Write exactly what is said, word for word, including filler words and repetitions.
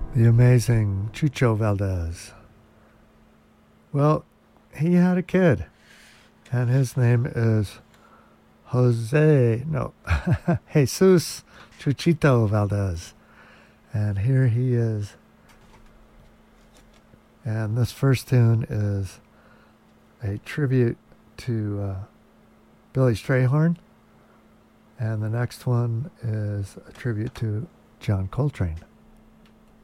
The amazing Chucho Valdez. Well, he had a kid, and his name is Jose, no, Jesus Chuchito Valdez. And here he is. And this first tune is a tribute to uh, Billy Strayhorn. And the next one is a tribute to John Coltrane.